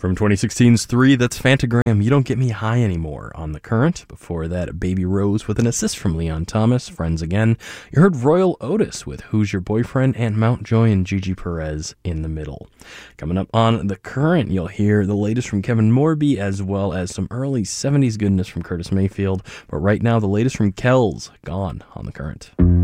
From 2016's 3, that's Phantogram, You Don't Get Me High Anymore on The Current. Before that, Baby Rose with an assist from Leon Thomas, Friends Again. You heard Royal Otis with Who's Your Boyfriend, and Mountjoy and Gigi Perez in the middle. Coming up on The Current, you'll hear the latest from Kevin Morby, as well as some early 70s goodness from Curtis Mayfield. But right now, the latest from Kells, Gone on The Current.